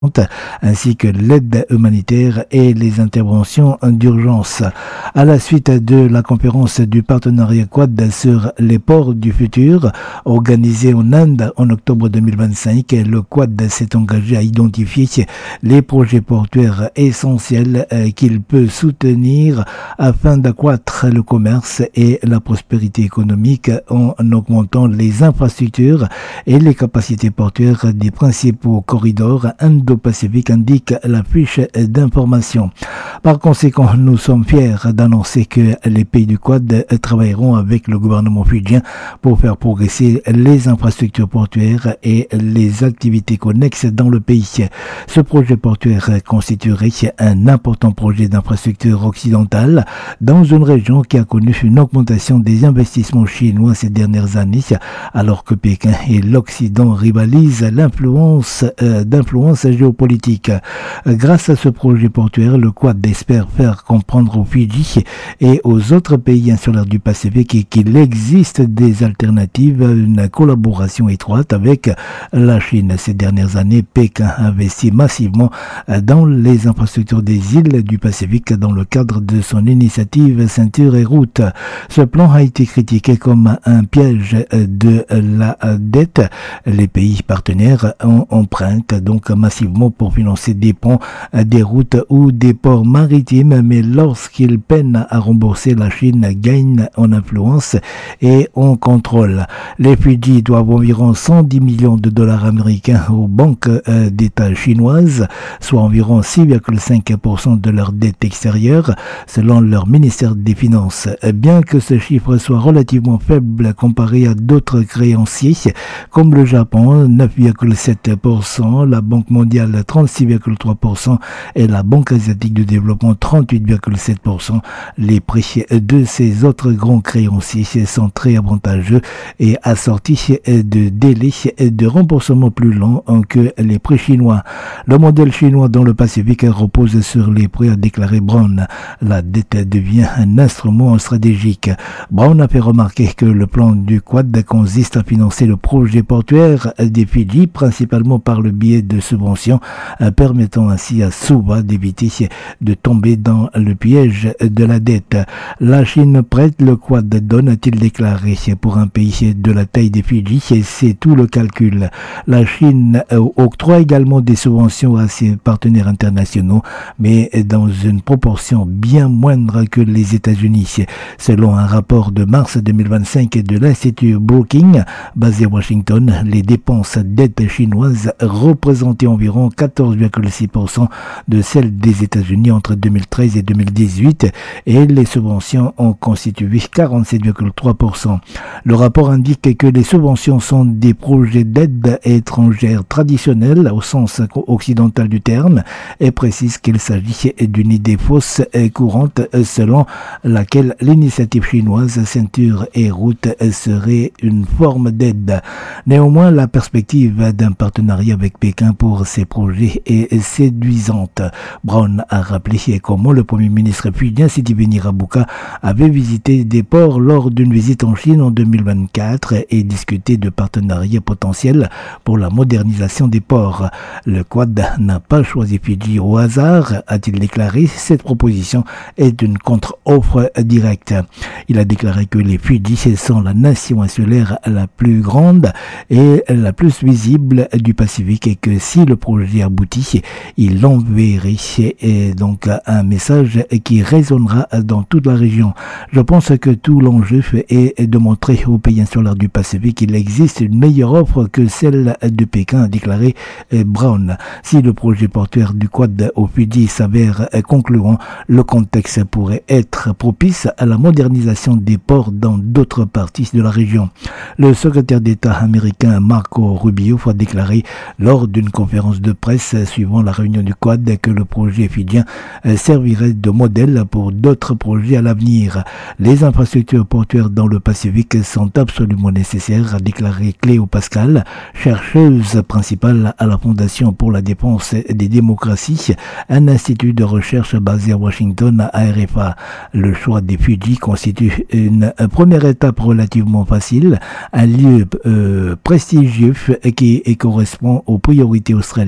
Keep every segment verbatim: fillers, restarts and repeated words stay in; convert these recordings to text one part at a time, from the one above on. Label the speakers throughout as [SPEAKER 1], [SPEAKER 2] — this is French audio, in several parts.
[SPEAKER 1] ainsi que l'aide humanitaire et les interventions d'urgence. À la suite de la conférence du partenariat Quad sur les ports du futur, organisée en Inde en octobre deux mille vingt-cinq, le Quad s'est engagé à identifier les projets portuaires essentiels qu'il peut soutenir afin d'accroître le commerce et la prospérité économique en augmentant les infrastructures et les capacités portuaires des principaux corridors Indo-Pacifique, indique la fiche d'information. Par conséquent, nous sommes fiers d'annoncer que les pays du Quad travailleront avec le gouvernement fidjien pour faire progresser les infrastructures portuaires et les activités connexes dans le pays. Ce projet portuaire constituerait un important projet d'infrastructure occidentale dans une région qui a connu une augmentation des investissements chinois ces dernières années, alors que Pékin et l'Occident rivalisent l'influence euh, d'influence géopolitique. Grâce à ce projet portuaire, le Quad espère faire comprendre aux Fidji et aux autres pays insulaires du Pacifique qu'il existe des alternatives à une collaboration étroite avec la Chine. Ces dernières années, Pékin investit massivement dans les infrastructures des îles du Pacifique dans le cadre de son initiative Ceinture et Route. Ce plan a été critiqué comme un piège de la dette. Les pays partenaires en empruntent donc massivement pour financer des ponts, des routes ou des ports maritimes, mais lorsqu'ils peinent à rembourser, la Chine gagne en influence et en contrôle. Les Fidji doivent environ cent dix millions de dollars américains aux banques d'État chinoises, soit environ six virgule cinq pour cent de leur dette extérieure, selon leur ministère des Finances. Bien que ce chiffre soit relativement faible comparé à d'autres créanciers, comme le Japon, neuf virgule sept pour cent, la Banque mondiale, trente-six virgule trois pour cent et la Banque asiatique de développement, trente-huit virgule sept pour cent. Les prix de ces autres grands créanciers sont très avantageux et assortis de délais de remboursement plus longs que les prix chinois. Le modèle chinois dans le Pacifique repose sur les prêts, a déclaré Brown. La dette devient un instrument stratégique. Brown a fait remarquer que le plan du Quad consiste à financer le projet portuaire des Fidji, principalement par le biais de subventions, permettant ainsi à Suva d'éviter de tomber dans le piège de la dette. La Chine prête, le Quad donne, a-t-il déclaré. Pour un pays de la taille des Fidji, c'est tout le calcul. La Chine octroie également des subventions à ses partenaires internationaux, mais dans une proportion bien moindre que les États-Unis. Selon un rapport de mars deux mille vingt-cinq de l'Institut Brookings, basé à Washington, les dépenses d'aide chinoises représentaient environ quatorze virgule six pour cent de celles des États-Unis entre deux mille treize et deux mille dix-huit, et les subventions ont constitué quarante-sept virgule trois pour cent. Le rapport indique que les subventions sont des projets d'aide étrangère traditionnels au sens occidental du terme et précise qu'il s'agit d'une idée fausse et courante selon laquelle l'initiative chinoise Ceinture et Route serait une forme d'aide. Néanmoins, la perspective d'un partenariat avec Pékin pour ces projets est séduisante. Brown a rappelé comment le Premier ministre fidjien Sitiveni Rabuka avait visité des ports lors d'une visite en Chine en deux mille vingt-quatre et discuté de partenariats potentiels pour la modernisation des ports. Le Quad n'a pas choisi Fidji au hasard, a-t-il déclaré. Cette proposition est une contre-offre directe. Il a déclaré que les Fidji sont la nation insulaire la plus grande et la plus visible du Pacifique et que si le projet aboutit, il enverrait donc un message qui résonnera dans toute la région. Je pense que tout l'enjeu est de montrer aux pays insulaires du Pacifique qu'il existe une meilleure offre que celle de Pékin, a déclaré Brown. Si le projet portuaire du Quad au Fidji s'avère concluant, le contexte pourrait être propice à la modernisation des ports dans d'autres parties de la région. Le secrétaire d'État américain Marco Rubio a déclaré lors d'une conférence de presse suivant la réunion du Quad que le projet fidjien servirait de modèle pour d'autres projets à l'avenir. Les infrastructures portuaires dans le Pacifique sont absolument nécessaires, a déclaré Cléo Pascal, chercheuse principale à la Fondation pour la défense des démocraties, un institut de recherche basé à Washington à R F A. Le choix des Fidji constitue une première étape relativement facile, un lieu euh, prestigieux qui correspond aux priorités australiennes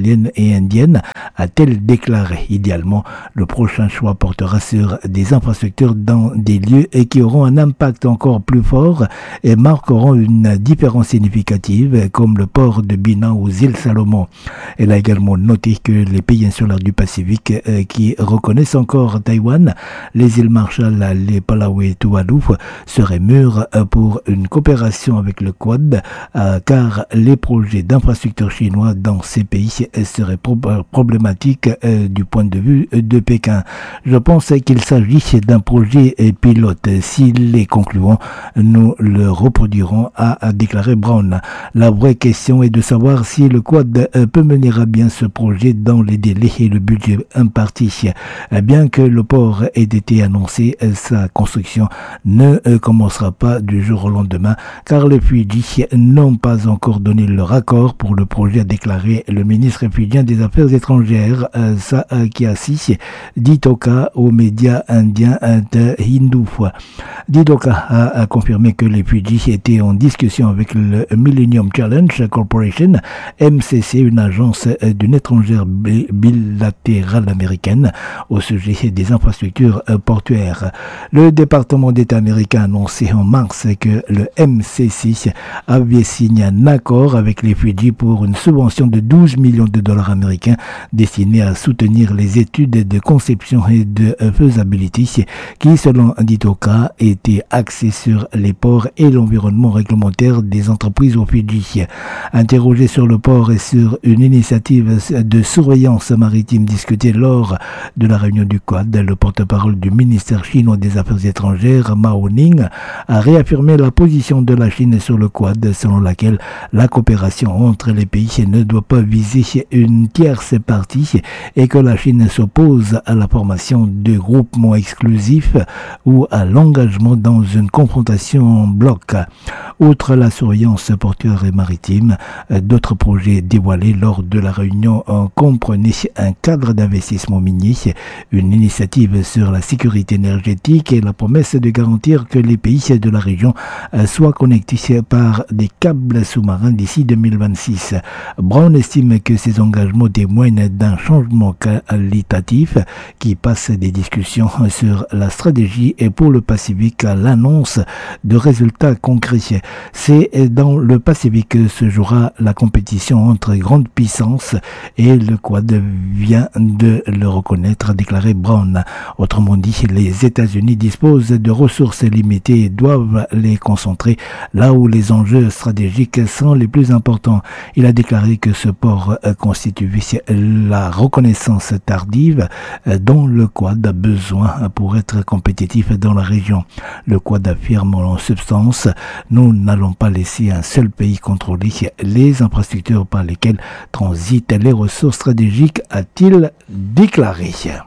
[SPEAKER 1] israélienne et indienne, a-t-elle déclaré. Idéalement, le prochain choix portera sur des infrastructures dans des lieux qui auront un impact encore plus fort et marqueront une différence significative, comme le port de Bina aux îles Salomon. Elle a également noté que les pays insulaires du Pacifique euh, qui reconnaissent encore Taïwan, les îles Marshall, les Palau et Tuvalu, seraient mûrs pour une coopération avec le Quad, euh, car les projets d'infrastructures chinois dans ces pays seraient pro- problématiques euh, du point de vue de Pékin. Je pense qu'il s'agit d'un projet euh, pilote. S'il est concluant, nous le reproduirons, a, a déclaré Brown. La vraie question est de savoir si le Quad euh, peut mener à bien ce projet dans les délais et le budget imparti. Euh, bien que le port ait été annoncé, euh, sa construction ne euh, commencera pas du jour au lendemain, car les Fidji n'ont pas encore donné leur accord pour le projet, a déclaré le ministre fidjien des Affaires étrangères, euh, Sakiasi Ditoka, aux médias indiens de Hindu. Ditoka a, a confirmé que les Fidji étaient en discussion avec le Millennium Challenge Corporation, M C C, une agence d'une étrangère bilatérale américaine, au sujet des infrastructures portuaires. Le département d'État américain a annoncé en mars que le M C C avait signé un accord avec les Fidji pour une subvention de douze millions de dollars américains destinée à soutenir les études de conception et de faisabilité qui, selon Ditoka, étaient axées sur les ports et l'environnement réglementaire des entreprises aux Fidji. Interrogé sur le port et sur une initiative de surveillance maritime discutée lors de la réunion du Quad, le porte-parole du ministère chinois des Affaires étrangères, Mao Ning, a réaffirmé la position de la Chine sur le Quad, selon laquelle la coopération entre les pays ne doit pas viser une tierce partie et que la Chine s'oppose à la formation de groupements exclusifs ou à l'engagement dans une confrontation en bloc. Outre la surveillance portuaire et maritime, d'autres projets dévoilés lors de la réunion comprenaient un cadre d'investissement minier, une initiative sur la sécurité énergétique et la promesse de garantir que les pays de la région soient connectés par des câbles sous-marins d'ici deux mille vingt-six. Brown estime que ces engagements témoignent d'un changement qualitatif qui passe des discussions sur la stratégie et pour le Pacifique à l'annonce de résultats concrets. C'est dans le Pacifique que se jouera la compétition entre grandes puissances et le Quad vient de le reconnaître, a déclaré Brown. Autrement dit, les États-Unis disposent de ressources limitées et doivent les concentrer là où les enjeux stratégiques sont les plus importants. Il a déclaré que ce port constitue la reconnaissance tardive dont le Quad a besoin pour être compétitif dans la région. Le Quad affirme en substance: nous n'allons pas laisser un seul pays contrôler les infrastructures par lesquelles transitent les ressources stratégiques, a-t-il déclaré.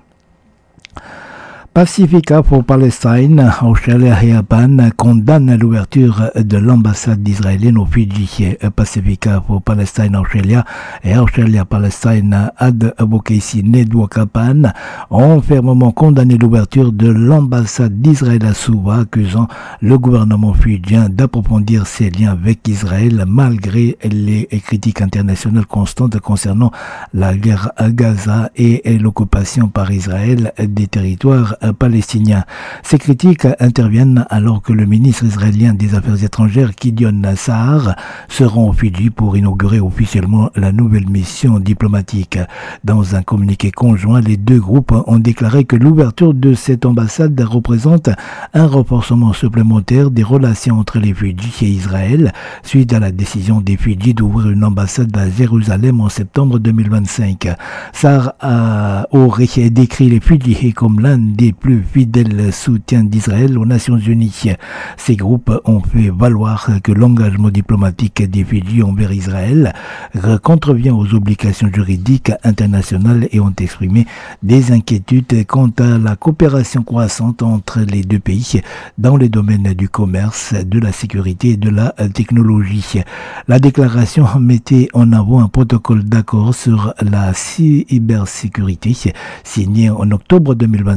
[SPEAKER 1] Pacifica for Palestine, Australia et Japan condamnent l'ouverture de l'ambassade israélienne aux Fidji. Pacifica for Palestine Australia et Australia Palestine Advocacy Network Japan ont fermement condamné l'ouverture de l'ambassade d'Israël à Suva, accusant le gouvernement fidjien d'approfondir ses liens avec Israël malgré les critiques internationales constantes concernant la guerre à Gaza et l'occupation par Israël des territoires palestiniens. Ces critiques interviennent alors que le ministre israélien des Affaires étrangères, Gideon Sa'ar, se rend au Fidji pour inaugurer officiellement la nouvelle mission diplomatique. Dans un communiqué conjoint, les deux groupes ont déclaré que l'ouverture de cette ambassade représente un renforcement supplémentaire des relations entre les Fidji et Israël, suite à la décision des Fidji d'ouvrir une ambassade à Jérusalem en septembre deux mille vingt-cinq. Sa'ar a, aurait décrit les Fidji comme l'un des plus fidèles soutiens d'Israël aux Nations Unies. Ces groupes ont fait valoir que l'engagement diplomatique des Fidji envers Israël contrevient aux obligations juridiques internationales et ont exprimé des inquiétudes quant à la coopération croissante entre les deux pays dans les domaines du commerce, de la sécurité et de la technologie. La déclaration mettait en avant un protocole d'accord sur la cybersécurité signé en octobre deux mille vingt-cinq et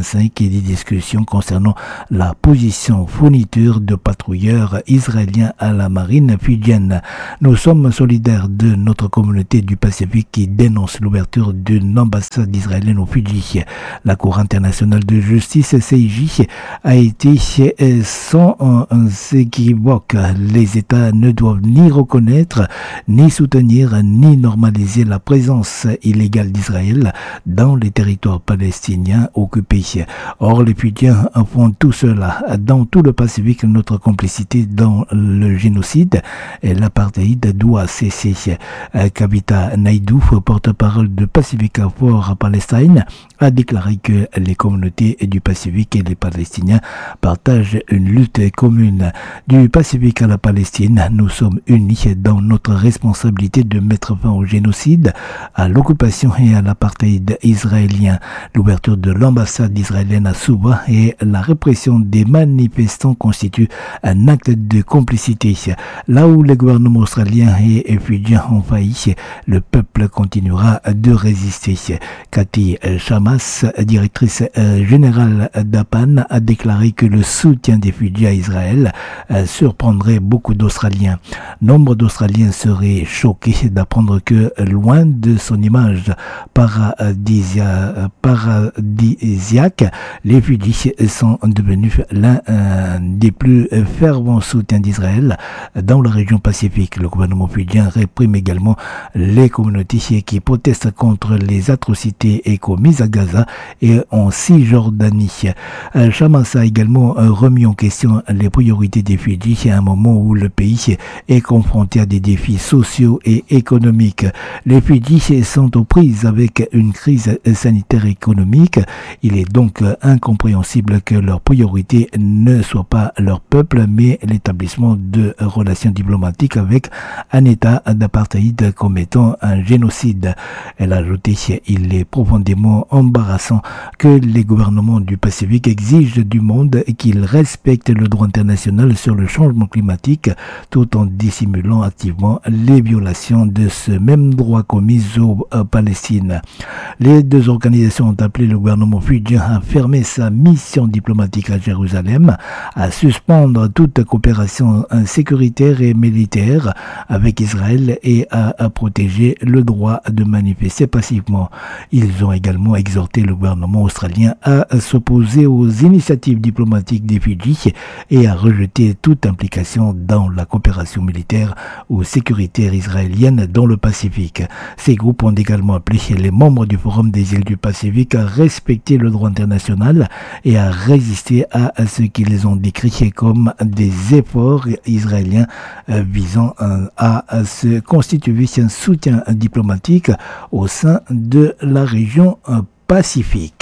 [SPEAKER 1] des discussions concernant la position fourniture de patrouilleurs israéliens à la marine fidjienne. Nous sommes solidaires de notre communauté du Pacifique qui dénonce l'ouverture d'une ambassade israélienne au Fidji. La Cour internationale de justice C I J a été sans équivoque. Les États ne doivent ni reconnaître, ni soutenir, ni normaliser la présence illégale d'Israël dans les territoires palestiniens occupés. Or, les Fidjiens font tout cela. Dans tout le Pacifique, notre complicité dans le génocide et l'apartheid doit cesser. Kavita Naidoo, porte-parole de Pacific for Palestine, a déclaré que les communautés du Pacifique et les Palestiniens partagent une lutte commune. Du Pacifique à la Palestine, nous sommes unis dans notre responsabilité de mettre fin au génocide, à l'occupation et à l'apartheid israélien. L'ouverture de l'ambassade israélienne à Souba et la répression des manifestants constituent un acte de complicité. Là où les gouvernements australiens et fidjiens ont failli, le peuple continuera de résister. Cathy Chamas, directrice générale d'A P A N, a déclaré que le soutien des Fidji à Israël surprendrait beaucoup d'Australiens. Nombre d'Australiens seraient choqués d'apprendre que, loin de son image paradisia, paradisiaque, les Fidji sont devenus l'un des plus fervents soutiens d'Israël dans la région Pacifique. Le gouvernement fidjien réprime également les communautés qui protestent contre les atrocités commises à Gaza et en Cisjordanie. Chamas a également remis en question les priorités des Fidji à un moment où le pays est confronté à des défis sociaux et économiques. Les Fidji sont aux prises avec une crise sanitaire et économique. Il est donc incompréhensible que leur priorité ne soit pas leur peuple, mais l'établissement de relations diplomatiques avec un État d'apartheid commettant un génocide. Elle a ajouté qu'il est profondément embarrassant que les gouvernements du Pacifique exigent du monde qu'il respecte le droit international sur le changement climatique tout en dissimulant activement les violations de ce même droit commises aux euh, Palestine. Les deux organisations ont appelé le gouvernement fidjien à fermer sa mission diplomatique à Jérusalem, à suspendre toute coopération sécuritaire et militaire avec Israël et à, à protéger le droit de manifester pacifiquement. Ils ont également exhorté le gouvernement australien à s'opposer aux initiatives diplomatiques des Fidji et à rejeter toute implication dans la coopération militaire ou sécuritaire israélienne dans le Pacifique. Ces groupes ont également appelé les membres du Forum des îles du Pacifique à respecter le droit international et à résister à ce qu'ils ont décrit comme des efforts israéliens visant à se constituer un soutien diplomatique au sein de la région Pacifique.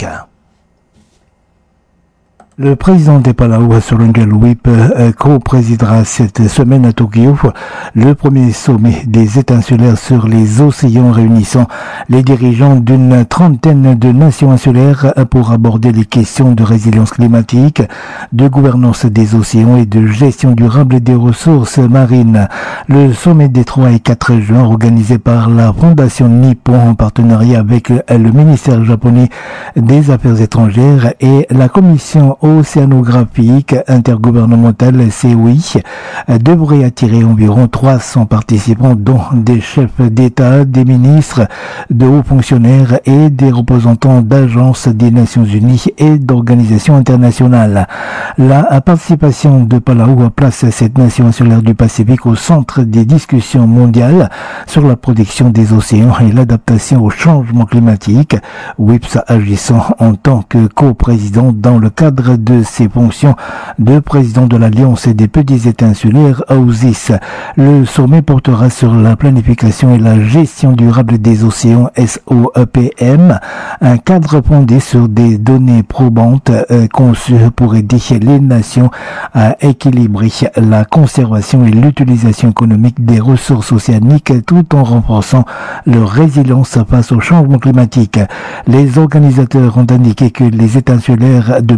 [SPEAKER 1] Le président des Palau, Solangel Wip, co-présidera cette semaine à Tokyo le premier sommet des États insulaires sur les océans réunissant les dirigeants d'une trentaine de nations insulaires pour aborder les questions de résilience climatique, de gouvernance des océans et de gestion durable des ressources marines. Le sommet des trois et quatre juin, organisé par la Fondation Nippon en partenariat avec le ministère japonais des Affaires étrangères et la Commission océanographique intergouvernementale C O I, devrait attirer environ trois cents participants, dont des chefs d'État, des ministres, de hauts fonctionnaires et des représentants d'agences des Nations Unies et d'organisations internationales. La participation de Palau place cette nation insulaire du Pacifique au centre des discussions mondiales sur la protection des océans et l'adaptation au changement climatique, W I P S agissant en tant que co-président dans le cadre de ses fonctions de président de l'Alliance des petits États insulaires A U S I S. Le sommet portera sur la planification et la gestion durable des océans S O E P M, un cadre fondé sur des données probantes euh, conçues pour aider les nations à équilibrer la conservation et l'utilisation économique des ressources océaniques tout en renforçant leur résilience face au changement climatique. Les organisateurs ont indiqué que les États insulaires demeurent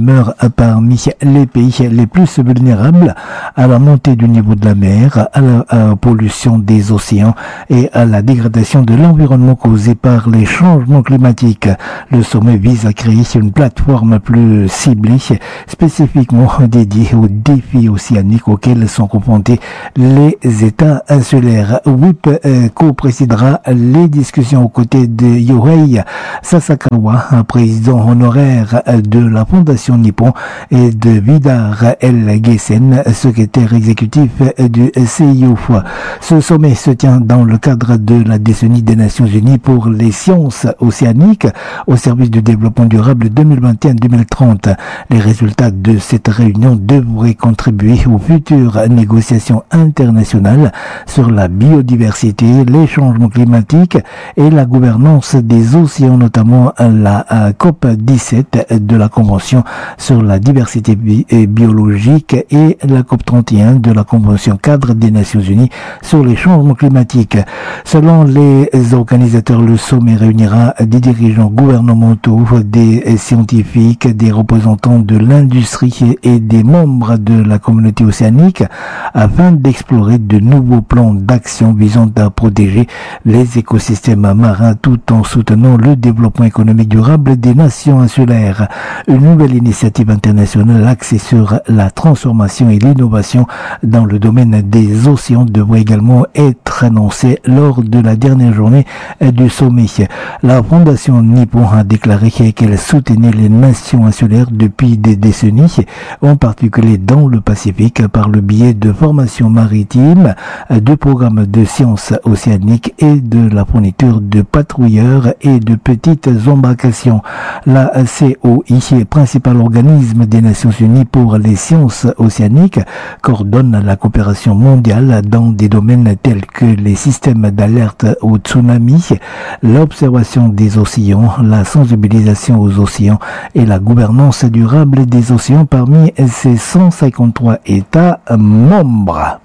[SPEAKER 1] parmi les pays les plus vulnérables à la montée du niveau de la mer, à la, à la pollution des océans et à la dégradation de l'environnement causée par les changements climatiques. Le sommet vise à créer une plateforme plus ciblée, spécifiquement dédiée aux défis océaniques auxquels sont confrontés les États insulaires. W I P euh, co-présidera les discussions aux côtés de Yohei Sasakawa, président honoraire de la Fondation Nippon, et de Vidar El Ghessène, secrétaire exécutif du C I O. Ce sommet se tient dans le cadre de la décennie des Nations Unies pour les sciences océaniques au service du développement durable deux mille vingt et un deux mille trente. Les résultats de cette réunion devraient contribuer aux futures négociations internationales sur la biodiversité, les changements climatiques et la gouvernance des océans, notamment la COP dix-sept de la Convention sur la diversité bi- biologique et la COP trente et un de la Convention cadre des Nations Unies sur les changements climatiques. Selon les organisateurs, le sommet réunira des dirigeants gouvernementaux, des scientifiques, des représentants de l'industrie et des membres de la communauté océanique afin d'explorer de nouveaux plans d'action visant à protéger les écosystèmes marins tout en soutenant le développement économique durable des nations insulaires. Une nouvelle initiative internationale axée sur la transformation et l'innovation dans le domaine des océans devrait également être annoncée lors de la dernière journée du sommet. La Fondation Nippon a déclaré qu'elle soutenait les nations insulaires depuis des décennies, en particulier dans le Pacifique, par le biais de formations maritimes, de programmes de sciences océaniques et de la fourniture de patrouilleurs et de petites embarcations. La C O I, principal organisme des Nations Unies pour les sciences océaniques, coordonne la coopération mondiale dans des domaines tels que les systèmes d'alerte au tsunami, l'observation des océans, la sensibilisation aux océans et la gouvernance durable des océans parmi ses cent cinquante-trois États membres.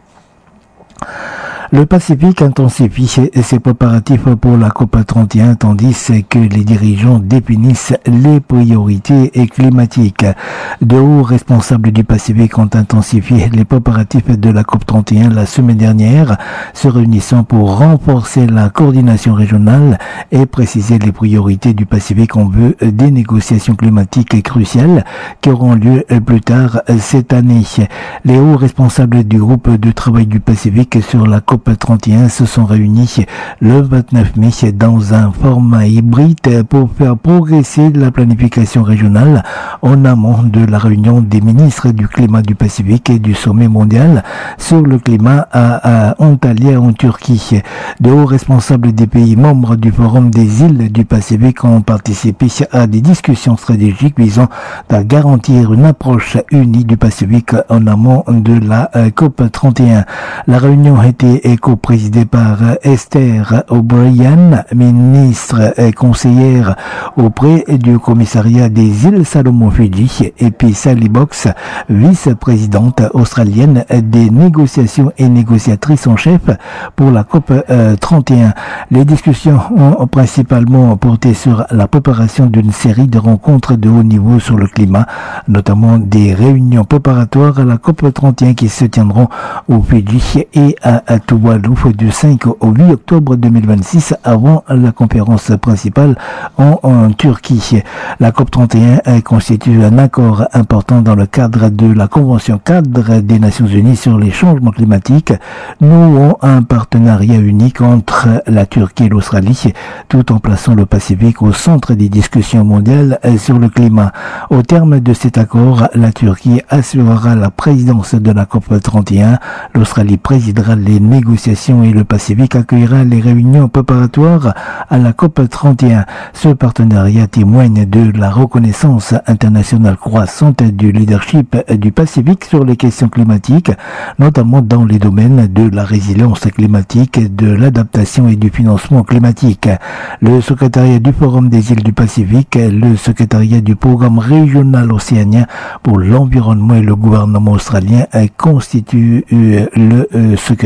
[SPEAKER 1] Le Pacifique intensifie ses préparatifs pour la COP trente et un tandis que les dirigeants définissent les priorités climatiques. De hauts responsables du Pacifique ont intensifié les préparatifs de la COP trente et un la semaine dernière, se réunissant pour renforcer la coordination régionale et préciser les priorités du Pacifique en vue des négociations climatiques cruciales qui auront lieu plus tard cette année. Les hauts responsables du groupe de travail du Pacifique sur la COP trente et un se sont réunis le vingt-neuf mai dans un format hybride pour faire progresser la planification régionale en amont de la réunion des ministres du climat du Pacifique et du sommet mondial sur le climat à, à Antalya en Turquie. De hauts responsables des pays membres du Forum des îles du Pacifique ont participé à des discussions stratégiques visant à garantir une approche unie du Pacifique en amont de la COP trente et un. La réunion a été co-présidée par Esther O'Brien, ministre et conseillère auprès du commissariat des îles Salomon-Fidji, et puis Sally Box, vice-présidente australienne des négociations et négociatrice en chef pour la COP trente et un. Les discussions ont principalement porté sur la préparation d'une série de rencontres de haut niveau sur le climat, notamment des réunions préparatoires à la COP trente et un qui se tiendront au Fidji et à, à Tuvalu du cinq au huit octobre deux mille vingt-six avant la conférence principale en, en Turquie. La COP trente et un constitue un accord important dans le cadre de la Convention cadre des Nations Unies sur les changements climatiques, nouant un partenariat unique entre la Turquie et l'Australie, tout en plaçant le Pacifique au centre des discussions mondiales sur le climat. Au terme de cet accord, la Turquie assurera la présidence de la COP trente et un, l'Australie présidera les négociations et le Pacifique accueillera les réunions préparatoires à la COP trente et un. Ce partenariat témoigne de la reconnaissance internationale croissante du leadership du Pacifique sur les questions climatiques, notamment dans les domaines de la résilience climatique, de l'adaptation et du financement climatique. Le secrétariat du Forum des îles du Pacifique, le secrétariat du programme régional océanien pour l'environnement et le gouvernement australien constituent le secrétariat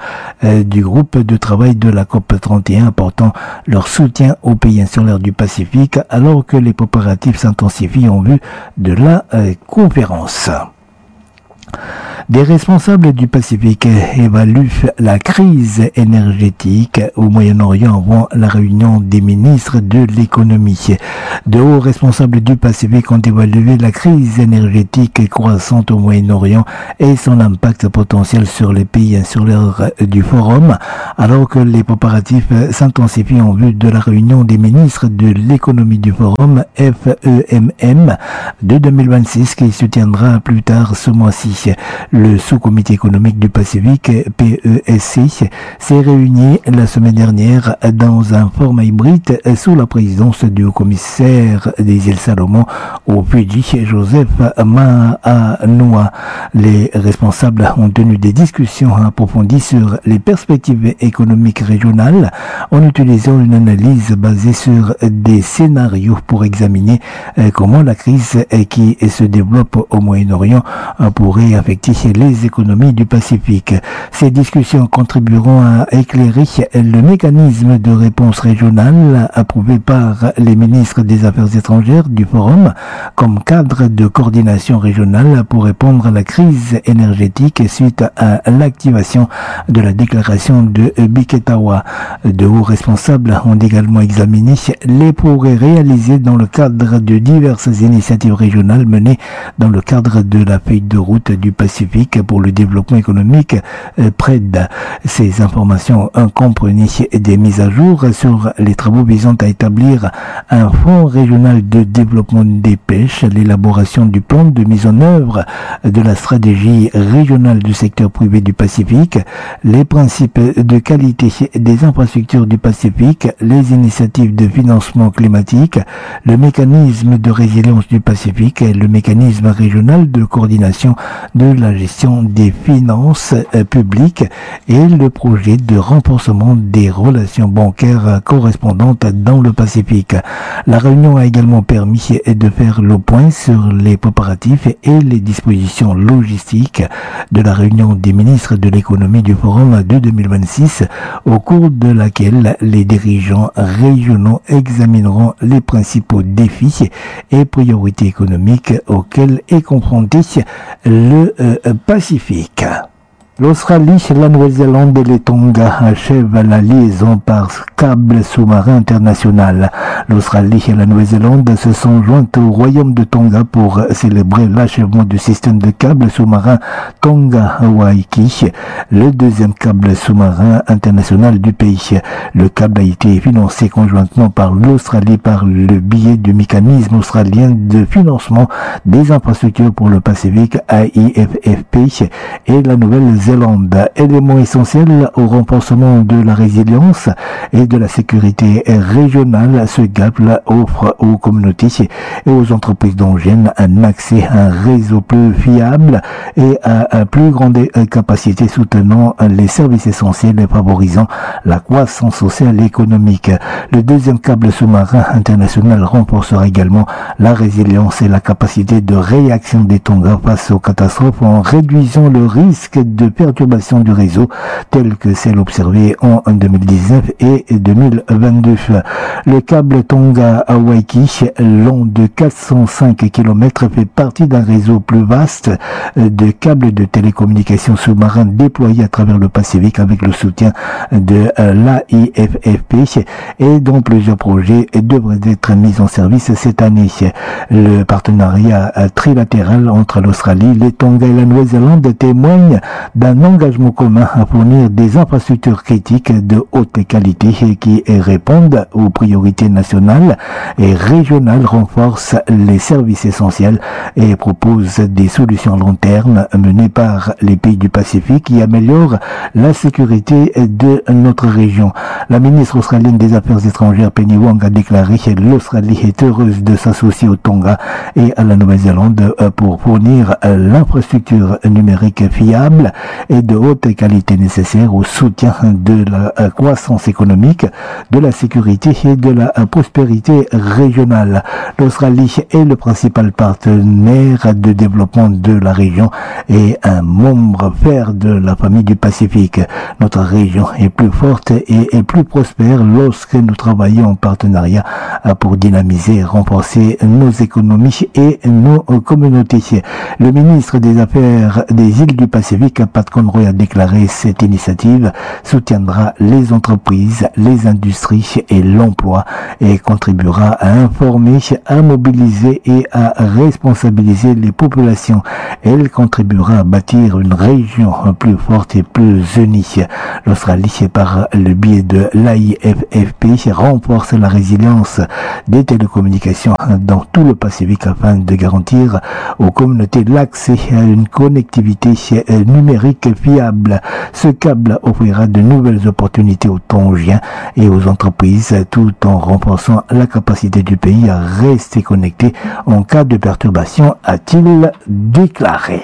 [SPEAKER 1] euh, du groupe de travail de la COP trente et un apportant leur soutien aux pays insulaires du Pacifique alors que les préparatifs s'intensifient en vue de la euh, conférence. Des responsables du Pacifique évaluent la crise énergétique au Moyen-Orient avant la réunion des ministres de l'économie. De hauts responsables du Pacifique ont évalué la crise énergétique croissante au Moyen-Orient et son impact potentiel sur les pays insulaires du Forum, alors que les préparatifs s'intensifient en vue de la réunion des ministres de l'économie du Forum F E M M de deux mille vingt-six qui se tiendra plus tard ce mois-ci. Le sous-comité économique du Pacifique, P E S C, s'est réuni la semaine dernière dans un format hybride sous la présidence du haut-commissaire des îles Salomon au Fidji, Joseph Mahanoa. Les responsables ont tenu des discussions approfondies sur les perspectives économiques régionales en utilisant une analyse basée sur des scénarios pour examiner comment la crise qui se développe au Moyen-Orient pourrait affecter les économies du Pacifique. Ces discussions contribueront à éclairer le mécanisme de réponse régionale approuvé par les ministres des Affaires étrangères du Forum comme cadre de coordination régionale pour répondre à la crise énergétique suite à l'activation de la déclaration de Biketawa. De hauts responsables ont également examiné les progrès réalisés dans le cadre de diverses initiatives régionales menées dans le cadre de la feuille de route du Pacifique pour le développement économique euh, P R E D. Ces informations ont comprenaient des mises à jour sur les travaux visant à établir un fonds régional de développement des pêches, l'élaboration du plan de mise en œuvre de la stratégie régionale du secteur privé du Pacifique, les principes de qualité des infrastructures du Pacifique, les initiatives de financement climatique, le mécanisme de résilience du Pacifique et le mécanisme régional de coordination de la gestion des finances euh, publiques et le projet de renforcement des relations bancaires correspondantes dans le Pacifique. La réunion a également permis de faire le point sur les préparatifs et les dispositions logistiques de la réunion des ministres de l'économie du Forum de deux mille vingt-six, au cours de laquelle les dirigeants régionaux examineront les principaux défis et priorités économiques auxquels est confronté le euh, Pacifique. L'Australie, la Nouvelle-Zélande et les Tonga achèvent la liaison par câble sous-marin international. L'Australie et la Nouvelle-Zélande se sont jointes au royaume de Tonga pour célébrer l'achèvement du système de câble sous-marin Tonga-Waiki, le deuxième câble sous-marin international du pays. Le câble a été financé conjointement par l'Australie par le biais du mécanisme australien de financement des infrastructures pour le Pacifique A I F F P et la Nouvelle-Zélande. Élément essentiel au renforcement de la résilience et de la sécurité régionale, ce câble offre aux communautés et aux entreprises d'engins un accès à un réseau plus fiable et à une plus grande capacité soutenant les services essentiels et favorisant la croissance sociale et économique. Le deuxième câble sous-marin international renforcera également la résilience et la capacité de réaction des Tonga face aux catastrophes en réduisant le risque de perturbation du réseau telle que celle observée en deux mille dix-neuf et deux mille vingt-deux. Le câble Tonga-Waiki, long de quatre cent cinq kilomètres, fait partie d'un réseau plus vaste de câbles de télécommunications sous-marins déployés à travers le Pacifique avec le soutien de l'A I F F P et dont plusieurs projets devraient être mis en service cette année. Le partenariat trilatéral entre l'Australie, les Tonga et la Nouvelle-Zélande témoigne d'un engagement commun à fournir des infrastructures critiques de haute qualité qui répondent aux priorités nationales et régionales, renforcent les services essentiels et proposent des solutions à long terme menées par les pays du Pacifique qui améliorent la sécurité de notre région. La ministre australienne des Affaires étrangères Penny Wong a déclaré que l'Australie est heureuse de s'associer au Tonga et à la Nouvelle-Zélande pour fournir l'infrastructure numérique fiable et de haute qualité nécessaires au soutien de la croissance économique, de la sécurité et de la prospérité régionale. L'Australie est le principal partenaire de développement de la région et un membre fer de la famille du Pacifique. Notre région est plus forte et est plus prospère lorsque nous travaillons en partenariat pour dynamiser et renforcer nos économies et nos communautés. Le ministre des Affaires des îles du Pacifique, Pat Conroy, a déclaré cette initiative soutiendra les entreprises, les industries et l'emploi et contribuera à informer, à mobiliser et à responsabiliser les populations. Elle contribuera à bâtir une région plus forte et plus unie. L'Australie, par le biais de l'A I F F P, renforce la résilience des télécommunications dans tout le Pacifique afin de garantir aux communautés l'accès à une connectivité numérique fiable. Ce câble offrira de nouvelles opportunités aux Tongiens et aux entreprises tout en renforçant la capacité du pays à rester connecté en cas de perturbation, a-t-il déclaré.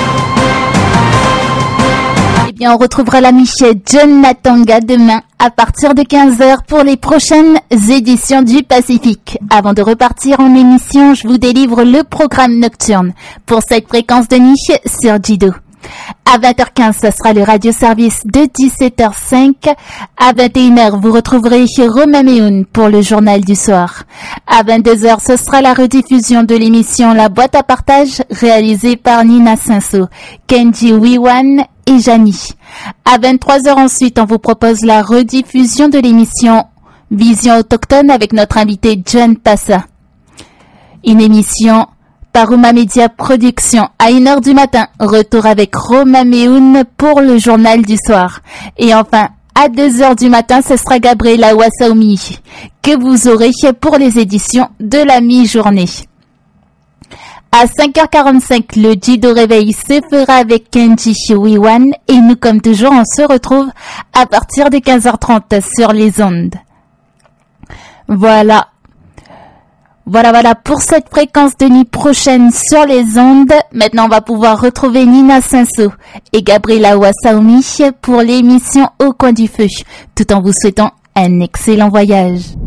[SPEAKER 2] Eh bien, on retrouvera l'ami John Natanga demain à partir de quinze heures pour les prochaines éditions du Pacifique. Avant de repartir en émission, je vous délivre le programme nocturne pour cette fréquence de niche sur Jido. À vingt heures quinze, ce sera le radio-service de dix-sept heures cinq. À vingt et une heures, vous retrouverez Romain Meoun pour le journal du soir. À vingt-deux heures, ce sera la rediffusion de l'émission La Boîte à Partage, réalisée par Nina Cinso, Kenji Wiwan et Jani. À vingt-trois heures ensuite, on vous propose la rediffusion de l'émission Vision Autochtone avec notre invité John Passa. Une émission par Roma Media Production. À une heure du matin, retour avec Roma Meoun pour le journal du soir. Et enfin, à deux heures du matin, ce sera Gabriela Wassaoumi que vous aurez pour les éditions de la mi-journée. À cinq heures quarante-cinq, le Jido Réveil se fera avec Kenji Wiwan et nous, comme toujours, on se retrouve à partir de quinze heures trente sur les ondes. Voilà. Voilà, voilà, pour cette fréquence de nuit prochaine sur les ondes. Maintenant, on va pouvoir retrouver Nina Cinso et Gabriela Wassaoumi pour l'émission Au coin du feu, tout en vous souhaitant un excellent voyage.